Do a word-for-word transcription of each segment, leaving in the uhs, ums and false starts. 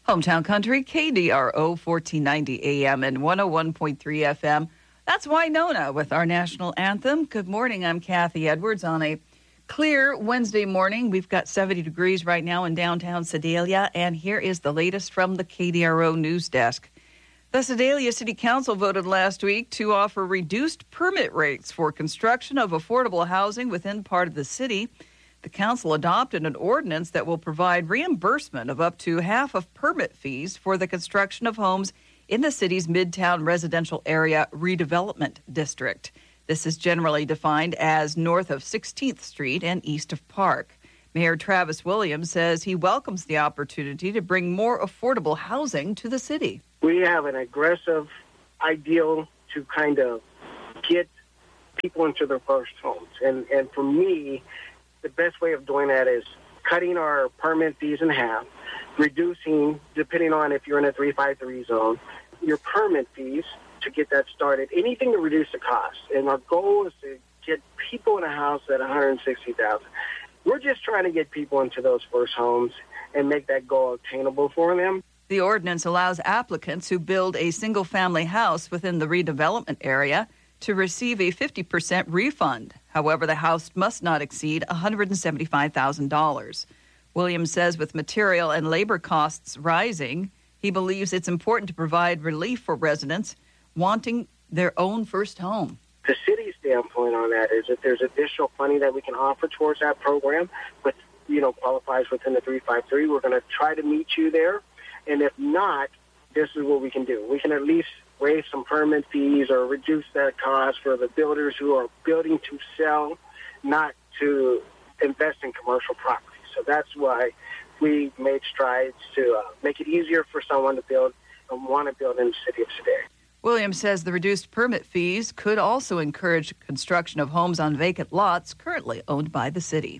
Hometown Country, K D R O, fourteen ninety A M and one oh one point three F M. That's Winona with our national anthem. Good morning. I'm Kathy Edwards on a clear Wednesday morning. We've got seventy degrees right now in downtown Sedalia, and here is the latest from the K D R O news desk. The Sedalia City Council voted last week to offer reduced permit rates for construction of affordable housing within part of the city. The council adopted an ordinance that will provide reimbursement of up to half of permit fees for the construction of homes in the city's Midtown Residential Area Redevelopment District. This is generally defined as north of sixteenth Street and east of Park. Mayor Travis Williams says he welcomes the opportunity to bring more affordable housing to the city. We have an aggressive ideal to kind of get people into their first homes. And, and for me, the best way of doing that is cutting our permit fees in half, reducing, depending on if you're in a three five three zone, your permit fees to get that started, anything to reduce the cost. And our goal is to get people in a house at one hundred sixty thousand dollars. We're just trying to get people into those first homes and make that goal attainable for them. The ordinance allows applicants who build a single-family house within the redevelopment area to receive a fifty percent refund. However, the house must not exceed one hundred seventy-five thousand dollars. Williams says with material and labor costs rising, he believes it's important to provide relief for residents wanting their own first home. The city's standpoint on that is if there's additional funding that we can offer towards that program, but you know qualifies within the three five three, we're going to try to meet you there. And if not, this is what we can do. We can at least waive some permit fees or reduce that cost for the builders who are building to sell, not to invest in commercial property. So that's why we made strides to uh, make it easier for someone to build and want to build in the city of Sedalia. Williams says the reduced permit fees could also encourage construction of homes on vacant lots currently owned by the city.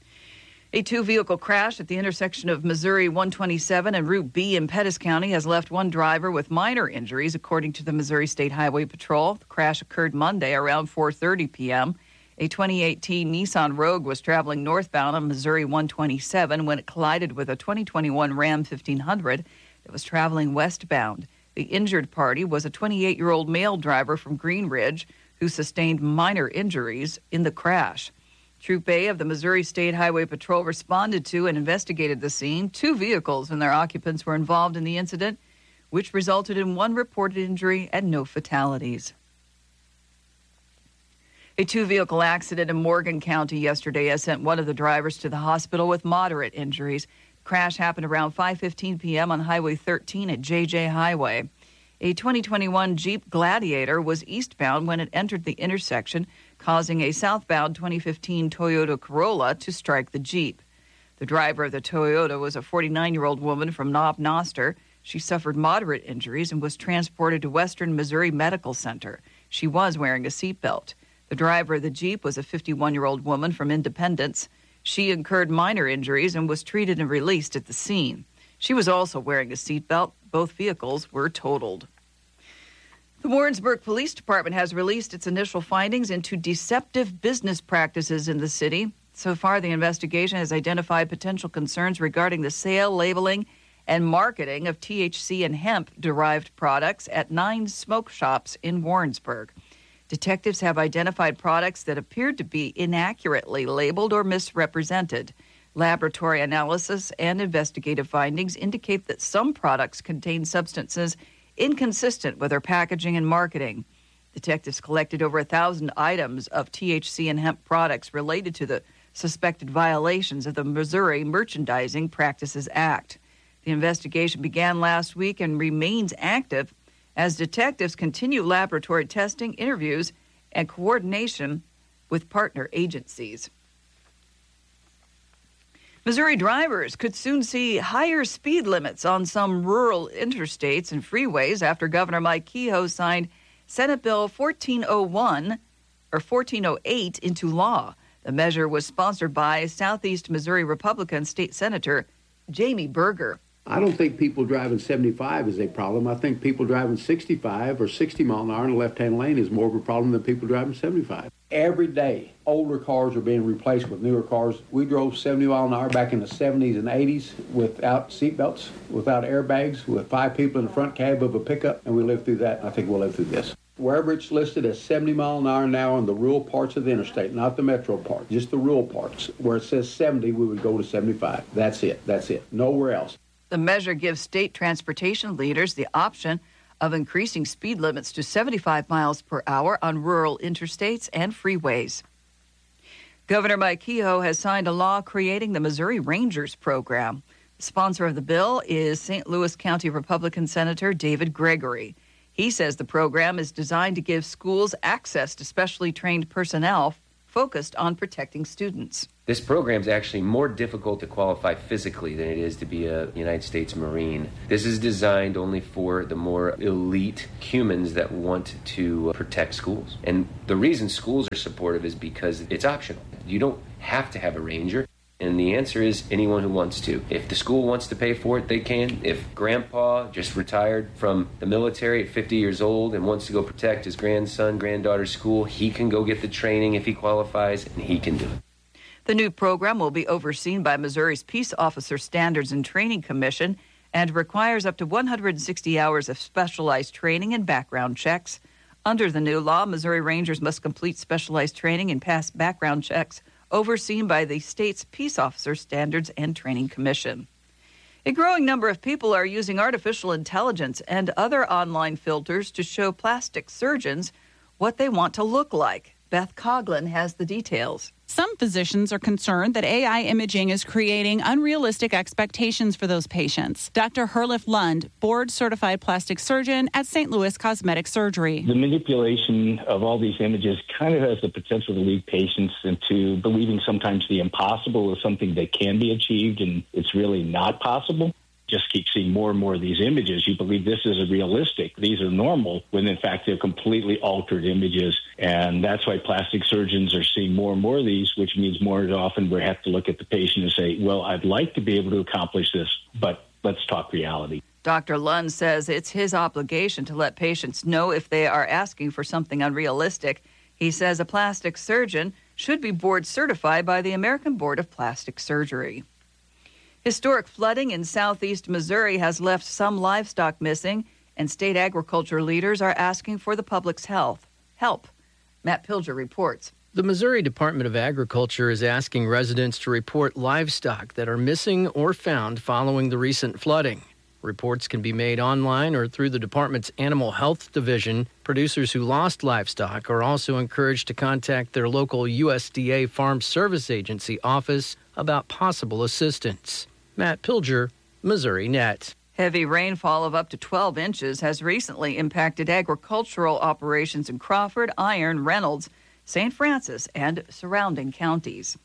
A two-vehicle crash at the intersection of Missouri one twenty-seven and Route B in Pettis County has left one driver with minor injuries, according to the Missouri State Highway Patrol. The crash occurred Monday around four thirty p.m. A twenty eighteen Nissan Rogue was traveling northbound on Missouri one twenty-seven when it collided with a twenty twenty-one Ram fifteen hundred that was traveling westbound. The injured party was a twenty-eight-year-old male driver from Green Ridge who sustained minor injuries in the crash. Troop A of the Missouri State Highway Patrol responded to and investigated the scene. Two vehicles and their occupants were involved in the incident, which resulted in one reported injury and no fatalities. A two-vehicle accident in Morgan County yesterday has sent one of the drivers to the hospital with moderate injuries. The crash happened around five fifteen p.m. on Highway thirteen at J J Highway. A twenty twenty-one Jeep Gladiator was eastbound when it entered the intersection, causing a southbound twenty fifteen Toyota Corolla to strike the Jeep. The driver of the Toyota was a forty-nine-year-old woman from Knob Noster. She suffered moderate injuries and was transported to Western Missouri Medical Center. She was wearing a seatbelt. The driver of the Jeep was a fifty-one-year-old woman from Independence. She incurred minor injuries and was treated and released at the scene. She was also wearing a seatbelt. Both vehicles were totaled. The Warrensburg Police Department has released its initial findings into deceptive business practices in the city. So far, the investigation has identified potential concerns regarding the sale, labeling, and marketing of T H C and hemp-derived products at nine smoke shops in Warrensburg. Detectives have identified products that appeared to be inaccurately labeled or misrepresented. Laboratory analysis and investigative findings indicate that some products contain substances inconsistent with their packaging and marketing. Detectives collected over a thousand items of T H C and hemp products related to the suspected violations of the Missouri Merchandising Practices Act. The investigation began last week and remains active as detectives continue laboratory testing, interviews, and coordination with partner agencies. Missouri drivers could soon see higher speed limits on some rural interstates and freeways after Governor Mike Kehoe signed Senate Bill fourteen oh one or fourteen oh eight into law. The measure was sponsored by Southeast Missouri Republican State Senator Jamie Berger. I don't think people driving seventy-five is a problem. I think people driving sixty-five or sixty mile an hour in the left-hand lane is more of a problem than people driving seventy-five. Every day, older cars are being replaced with newer cars. We drove seventy mile an hour back in the seventies and eighties without seatbelts, without airbags, with five people in the front cab of a pickup, and we lived through that. I think we'll live through this. Wherever it's listed as seventy mile an hour now on the rural parts of the interstate, not the metro part, just the rural parts, where it says seventy, we would go to seventy-five. That's it. That's it. Nowhere else. The measure gives state transportation leaders the option of increasing speed limits to seventy-five miles per hour on rural interstates and freeways. Governor Mike Kehoe has signed a law creating the Missouri Rangers program. The sponsor of the bill is Saint Louis County Republican Senator David Gregory. He says the program is designed to give schools access to specially trained personnel focused on protecting students. This program is actually more difficult to qualify physically than it is to be a United States Marine. This is designed only for the more elite humans that want to protect schools. And the reason schools are supportive is because it's optional. You don't have to have a ranger. And the answer is anyone who wants to. If the school wants to pay for it, they can. If grandpa just retired from the military at fifty years old and wants to go protect his grandson, granddaughter's school, he can go get the training if he qualifies, and he can do it. The new program will be overseen by Missouri's Peace Officer Standards and Training Commission and requires up to one hundred sixty hours of specialized training and background checks. Under the new law, Missouri Rangers must complete specialized training and pass background checks overseen by the state's Peace Officer Standards and Training Commission. A growing number of people are using artificial intelligence and other online filters to show plastic surgeons what they want to look like. Beth Coughlin has the details. Some physicians are concerned that A I imaging is creating unrealistic expectations for those patients. Doctor Herlif Lund, board-certified plastic surgeon at Saint Louis Cosmetic Surgery. The manipulation of all these images kind of has the potential to lead patients into believing sometimes the impossible is something that can be achieved, and it's really not possible. Just keep seeing more and more of these images. You believe this is realistic. These are normal, when in fact they're completely altered images. And that's why plastic surgeons are seeing more and more of these, which means more often we have to look at the patient and say, well, I'd like to be able to accomplish this, but let's talk reality. Doctor Lund says it's his obligation to let patients know if they are asking for something unrealistic. He says a plastic surgeon should be board certified by the American Board of Plastic Surgery. Historic flooding in southeast Missouri has left some livestock missing, and state agriculture leaders are asking for the public's health. help. Matt Pilger reports. The Missouri Department of Agriculture is asking residents to report livestock that are missing or found following the recent flooding. Reports can be made online or through the department's Animal Health Division. Producers who lost livestock are also encouraged to contact their local U S D A Farm Service Agency office about possible assistance. Matt Pilger, Missouri Net. Heavy rainfall of up to twelve inches has recently impacted agricultural operations in Crawford, Iron, Reynolds, Saint Francis, and surrounding counties.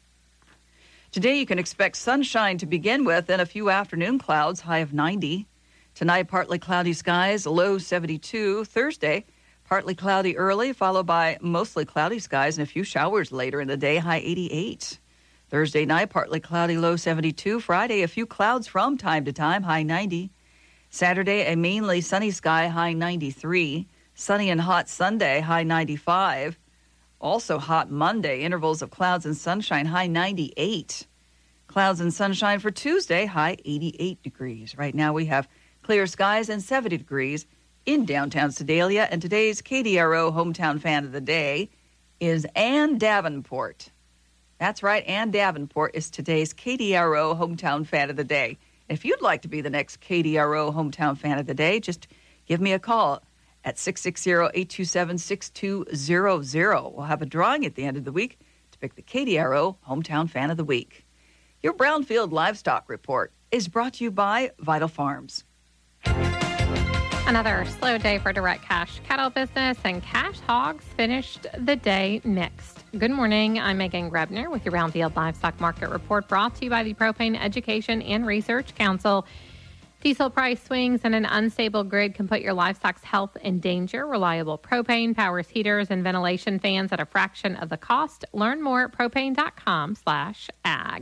Today you can expect sunshine to begin with and a few afternoon clouds, high of ninety. Tonight, partly cloudy skies, low seventy-two. Thursday, partly cloudy early, followed by mostly cloudy skies and a few showers later in the day, high eighty-eight. Thursday night, partly cloudy, low seventy-two. Friday, a few clouds from time to time, high ninety. Saturday, a mainly sunny sky, high ninety-three. Sunny and hot Sunday, high ninety-five. Also hot Monday, intervals of clouds and sunshine, high ninety-eight. Clouds and sunshine for Tuesday, high eighty-eight degrees. Right now we have clear skies and seventy degrees in downtown Sedalia. And today's K D R O Hometown Fan of the Day is Ann Davenport. That's right, Ann Davenport is today's K D R O Hometown Fan of the Day. If you'd like to be the next K D R O Hometown Fan of the Day, just give me a call at six six zero, eight two seven, six two zero zero. We'll have a drawing at the end of the week to pick the K D R O Hometown Fan of the Week. Your Brownfield Livestock Report is brought to you by Vital Farms. Another slow day for direct cash cattle business, and cash hogs finished the day mixed. Good morning. I'm Megan Grebner with your Brownfield Livestock Market Report, brought to you by the Propane Education and Research Council. Diesel price swings and an unstable grid can put your livestock's health in danger. Reliable propane powers heaters and ventilation fans at a fraction of the cost. Learn more at propane.com slash ag.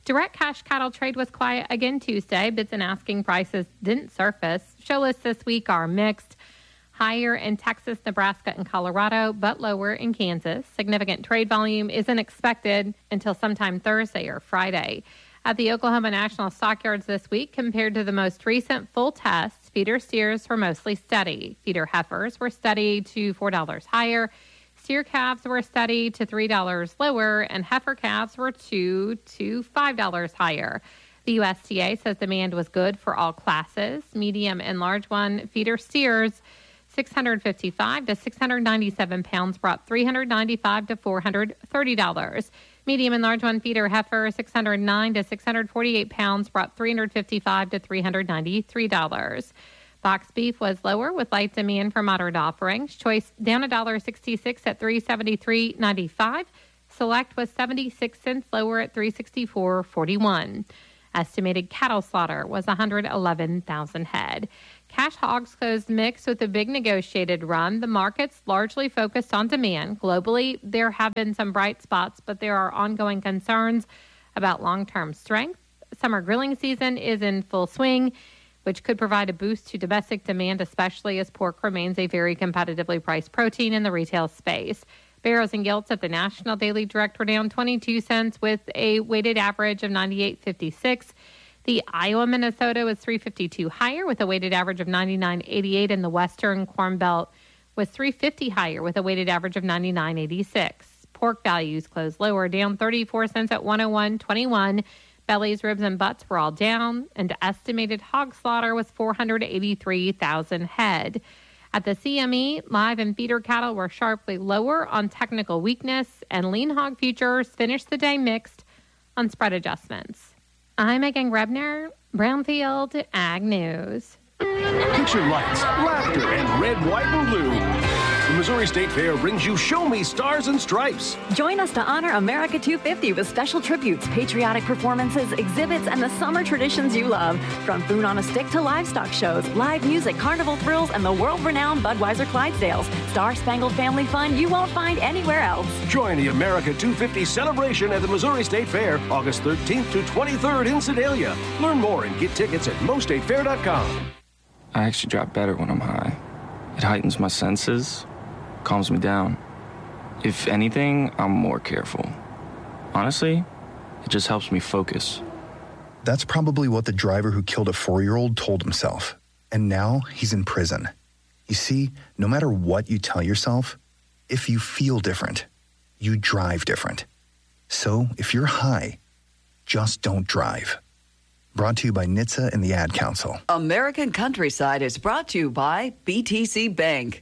Direct cash cattle trade was quiet again Tuesday. Bids and asking prices didn't surface. Show lists this week are mixed. Higher in Texas, Nebraska, and Colorado, but lower in Kansas. Significant trade volume isn't expected until sometime Thursday or Friday. At the Oklahoma National Stockyards this week, compared to the most recent full test, feeder steers were mostly steady. Feeder heifers were steady to four dollars higher. Steer calves were steady to three dollars lower, and heifer calves were two to five dollars higher. The U S D A says demand was good for all classes. Medium and large one feeder steers, six hundred fifty-five to six hundred ninety-seven pounds, brought three hundred ninety-five to four hundred thirty dollars. Medium and large one feeder heifer, six hundred nine to six hundred forty-eight pounds, brought three hundred fifty-five to three hundred ninety-three dollars. Box beef was lower with light demand for moderate offerings. Choice down one dollar sixty-six at three seventy-three ninety-five. Select was seventy-six cents lower at three sixty-four forty-one. Estimated cattle slaughter was one hundred eleven thousand head. Cash hogs closed mixed with a big negotiated run. The market's largely focused on demand. Globally, there have been some bright spots, but there are ongoing concerns about long-term strength. Summer grilling season is in full swing, which could provide a boost to domestic demand, especially as pork remains a very competitively priced protein in the retail space. Barrows and Gilts at the National Daily Direct were down twenty-two cents with a weighted average of ninety-eight fifty-six. The Iowa, Minnesota was three fifty-two higher with a weighted average of ninety-nine eighty-eight, and the Western Corn Belt was three fifty higher with a weighted average of ninety-nine eighty-six. Pork values closed lower, down thirty-four cents at one oh one twenty-one. Bellies, ribs, and butts were all down, and estimated hog slaughter was four hundred eighty-three thousand head. At the C M E, live and feeder cattle were sharply lower on technical weakness, and lean hog futures finished the day mixed on spread adjustments. I'm Megan Rebner, Brownfield Ag News. Picture lights, laughter, and red, white, and blue. The Missouri State Fair brings you Show Me Stars and Stripes. Join us to honor America two fifty with special tributes, patriotic performances, exhibits, and the summer traditions you love. From Food on a Stick to livestock shows, live music, carnival thrills, and the world-renowned Budweiser Clydesdales. Star-spangled family fun you won't find anywhere else. Join the America two fifty celebration at the Missouri State Fair, August thirteenth to twenty-third in Sedalia. Learn more and get tickets at mo state fair dot com. I actually drop better when I'm high. It heightens my senses, calms me down. If anything, I'm more careful. Honestly, it just helps me focus. That's probably what the driver who killed a four-year-old told himself. And now he's in prison. You see, no matter what you tell yourself, if you feel different, you drive different. So if you're high, just don't drive. Brought to you by N H T S A and the Ad Council. American Countryside is brought to you by B T C Bank.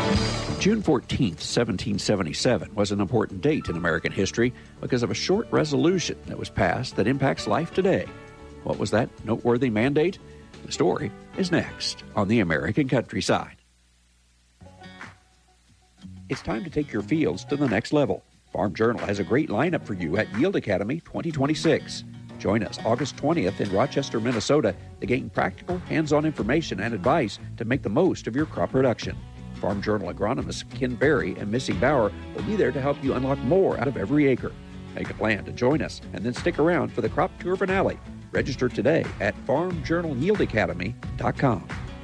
June fourteenth, seventeen seventy-seven was an important date in American history because of a short resolution that was passed that impacts life today. What was that noteworthy mandate? The story is next on the American Countryside. It's time to take your fields to the next level. Farm Journal has a great lineup for you at Yield Academy twenty twenty-six. Join us August twentieth in Rochester, Minnesota to gain practical, hands-on information and advice to make the most of your crop production. Farm Journal agronomists Ken Berry and Missy Bauer will be there to help you unlock more out of every acre. Make a plan to join us and then stick around for the crop tour finale. Register today at farm journal yield academy dot com.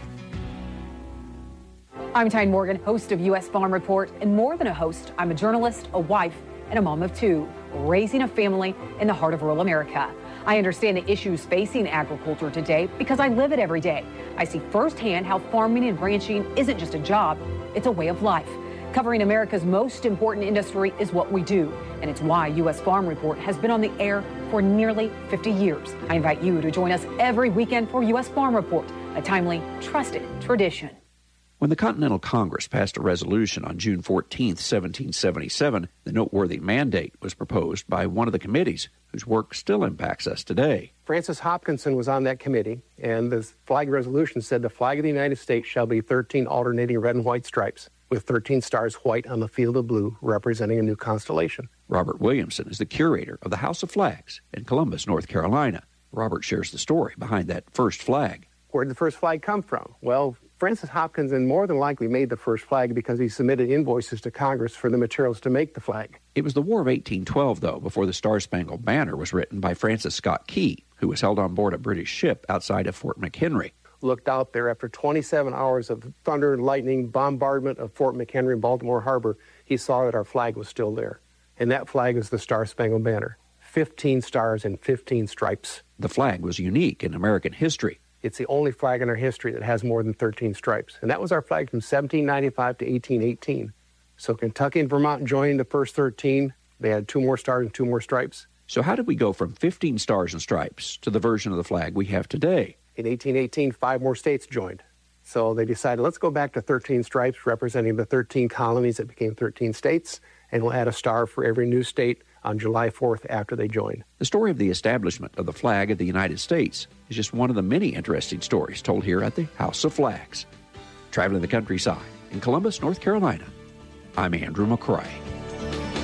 I'm Tyne Morgan, host of U S Farm Report, and more than a host, I'm a journalist, a wife, and a mom of two, raising a family in the heart of rural America. I understand the issues facing agriculture today because I live it every day. I see firsthand how farming and ranching isn't just a job, it's a way of life. Covering America's most important industry is what we do, and it's why U S Farm Report has been on the air for nearly fifty years. I invite you to join us every weekend for U S Farm Report, a timely, trusted tradition. When the Continental Congress passed a resolution on June fourteenth, seventeen seventy-seven, the noteworthy mandate was proposed by one of the committees whose work still impacts us today. Francis Hopkinson was on that committee, and the flag resolution said the flag of the United States shall be thirteen alternating red and white stripes, with thirteen stars white on the field of blue, representing a new constellation. Robert Williamson is the curator of the House of Flags in Columbus, North Carolina. Robert shares the story behind that first flag. Where did the first flag come from? Well, Francis Hopkins and more than likely made the first flag because he submitted invoices to Congress for the materials to make the flag. It was the War of eighteen twelve, though, before the Star-Spangled Banner was written by Francis Scott Key, who was held on board a British ship outside of Fort McHenry. Looked out there after twenty-seven hours of thunder and lightning bombardment of Fort McHenry and Baltimore Harbor. He saw that our flag was still there. And that flag is the Star-Spangled Banner. fifteen stars and fifteen stripes. The flag was unique in American history. It's the only flag in our history that has more than thirteen stripes. And that was our flag from seventeen ninety-five to eighteen eighteen. So Kentucky and Vermont joined the first thirteen. They had two more stars and two more stripes. So how did we go from fifteen stars and stripes to the version of the flag we have today? In eighteen eighteen, five more states joined. So they decided, let's go back to thirteen stripes representing the thirteen colonies that became thirteen states, and we'll add a star for every new state on July fourth after they join. The story of the establishment of the flag of the United States is just one of the many interesting stories told here at the House of Flags. Traveling the countryside in Columbus, North Carolina, I'm Andrew McCrae.